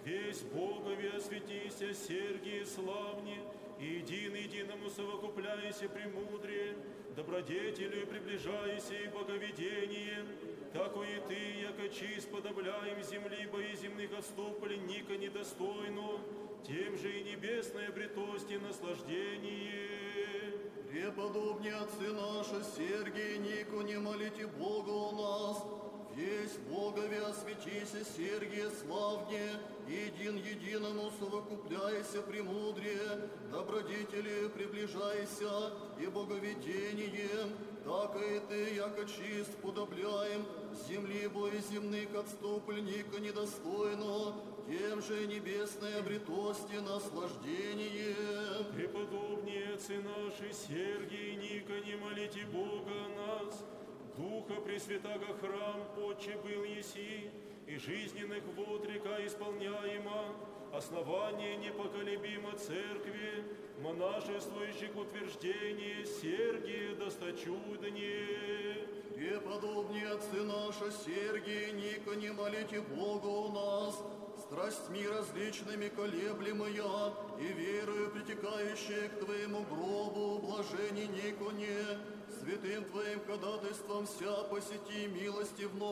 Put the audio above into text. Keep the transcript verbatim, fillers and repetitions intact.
Весь Богове осветися, Сергии славне, и един единому совокупляйся премудрее, добродетелю приближайся и боговедением, тако и ты, яко чист подобляем земли боиземных отступленника недостойну, тем же и небесное бретость и наслаждение. Преподобнее отцы наши, Сергий, Нико, не молите Бога у нас, весь Богове осветися, Сергие славне, един единому совокупляйся премудрее, добродетели приближайся и боговедением, так и ты, яко чист подобляем, земли боеземных отступленника недостойно, тем же небесное обретость и наслаждение. Преподобнее отцы наши, Сергий и Ника, не молите Бога о нас, Духа Пресвятаго храм Отче был еси, и жизненных вод река исполняема, основание непоколебимо церкви, монашествующих утверждение Сергия досточуднее. Преподобнее отцы наши, Сергий и Ника, не молите Бога у нас, страстьми различными колеблемая и верою притекающая к Твоему гробу, блажени Никоне, святым Твоим ходатайством вся посети милости вновь.